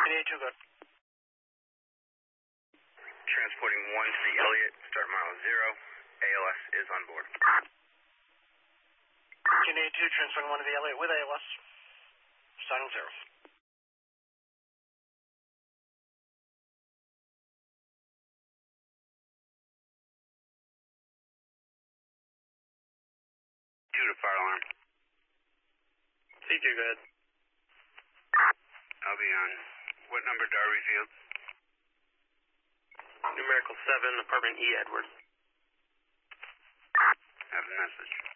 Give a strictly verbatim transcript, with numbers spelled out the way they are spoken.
A two, good. Transporting one to the Elliott, start mile zero. A L S is on board. King A two, transferring one to the Elliott with A L S. Starting zero. Two to fire alarm. C two, go ahead. I'll be on. What number, Darby Field? Numerical seven, apartment E, Edward. Have a message.